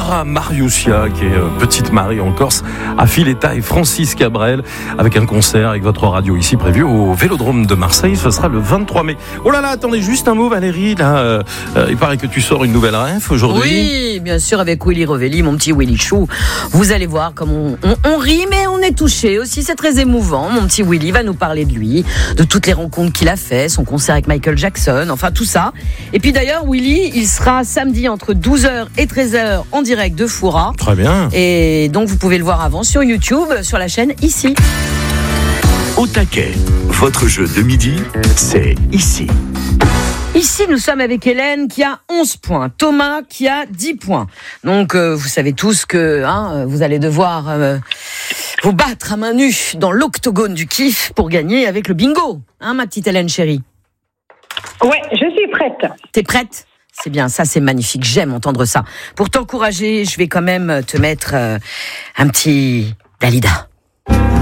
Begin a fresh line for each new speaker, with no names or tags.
Clara Mariussia, qui est petite Marie en Corse, à Filetta et Francis Cabrel, avec un concert avec votre radio ici prévu au Vélodrome de Marseille. Ce sera le 23 mai. Oh là là, attendez juste un mot Valérie, là, il paraît que tu sors une nouvelle ref aujourd'hui.
Oui, bien sûr, avec Willy Revelli, mon petit Willy Chou. Vous allez voir comme on rit, mais on est touché aussi, c'est très émouvant. Mon petit Willy va nous parler de lui, de toutes les rencontres qu'il a fait, son concert avec Michael Jackson, enfin tout ça. Et puis d'ailleurs, Willy, il sera samedi entre 12h et 13h en direct de Foura.
Très bien.
Et donc vous pouvez le voir avant sur YouTube, sur la chaîne ici.
Au taquet, votre jeu de midi, c'est ici.
Ici, nous sommes avec Hélène qui a 11 points, Thomas qui a 10 points. Donc, vous savez tous que vous allez devoir vous battre à main nue dans l'octogone du kiff pour gagner avec le bingo. Hein, ma petite Hélène chérie?
Ouais, je suis prête.
T'es prête? C'est bien, ça c'est magnifique, j'aime entendre ça. Pour t'encourager, je vais quand même te mettre un petit Dalida.